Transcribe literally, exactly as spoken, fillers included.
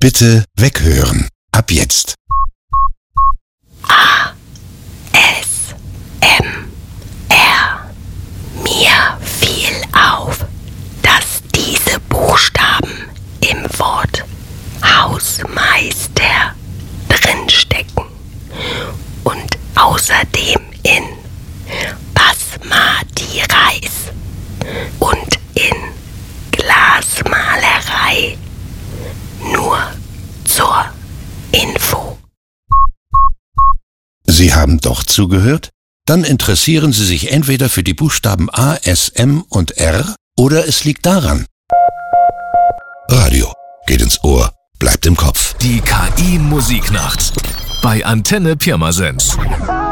Bitte weghören. Ab jetzt. A. S. M. R. Mir fiel auf, dass diese Buchstaben im Wort Hausmeister drinstecken und außerdem in Basmati Reis und in Glasmalerei. Nur zur Info. Sie haben doch zugehört? Dann interessieren Sie sich entweder für die Buchstaben A, S, M und R oder es liegt daran. Radio geht ins Ohr, bleibt im Kopf. Die K I-Musiknacht bei Antenne Pirmasens.